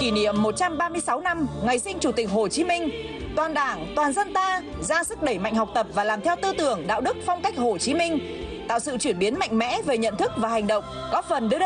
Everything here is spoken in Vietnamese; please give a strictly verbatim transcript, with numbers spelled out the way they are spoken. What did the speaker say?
Kỷ niệm một trăm ba mươi sáu năm ngày sinh Chủ tịch Hồ Chí Minh, toàn Đảng, toàn dân ta ra sức đẩy mạnh học tập và làm theo tư tưởng đạo đức phong cách Hồ Chí Minh, tạo sự chuyển biến mạnh mẽ về nhận thức và hành động, góp phần đưa đất